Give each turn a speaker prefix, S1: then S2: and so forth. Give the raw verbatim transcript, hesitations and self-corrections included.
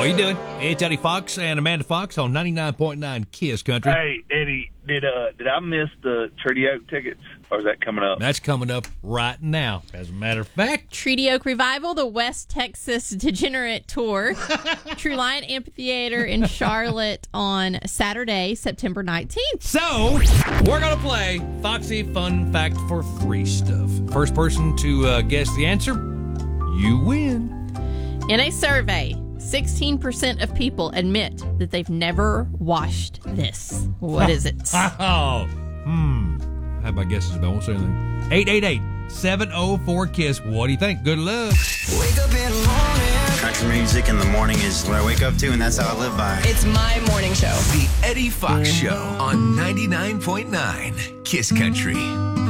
S1: What are you doing? It's Eddie Fox and Amanda Fox on ninety-nine point nine Kiss Country.
S2: Hey, Eddie, did uh did I miss the Treaty Oak tickets, or is that coming up?
S1: That's coming up right now, as a matter of fact.
S3: Treaty Oak Revival, the West Texas Degenerate Tour. True Lion Amphitheater in Charlotte on Saturday, September nineteenth.
S1: So, we're going to play Foxy Fun Fact for Free stuff. First person to uh, guess the answer, you win.
S3: In a survey, sixteen percent of people admit that they've never washed this. What is it?
S1: Oh, hmm. I have my guesses, but I won't say anything. eight eight eight, seven oh four, KISS. What do you think? Good luck.
S4: Wake up in the morning.
S5: Country music in the morning is what I wake up to, and that's how I live by.
S4: It's my morning show.
S6: The Eddie Fox Show on ninety-nine point nine Kiss Country.